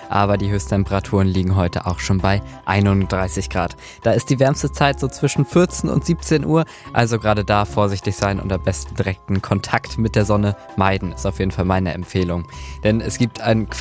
aber die Höchsttemperaturen liegen heute auch schon bei 31 Grad. Da ist die wärmste Zeit so zwischen 14 und 17 Uhr, also gerade da vorsichtig sein und am besten direkten Kontakt mit der Sonne meiden, ist auf jeden Fall meine Empfehlung. Denn es gibt ein